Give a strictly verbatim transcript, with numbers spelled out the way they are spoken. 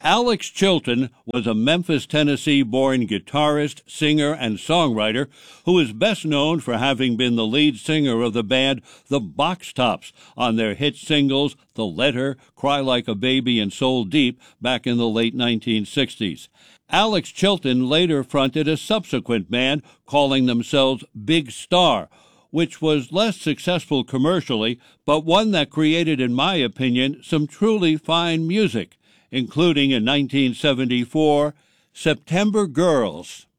Alex Chilton was a Memphis, Tennessee-born guitarist, singer, and songwriter who is best known for having been the lead singer of the band The Box Tops on their hit singles The Letter, Cry Like a Baby, and Soul Deep back in the late nineteen sixties. Alex Chilton later fronted a subsequent band calling themselves Big Star, which was less successful commercially, but one that created, in my opinion, some truly fine music, including in nineteen seventy-four, September Girls.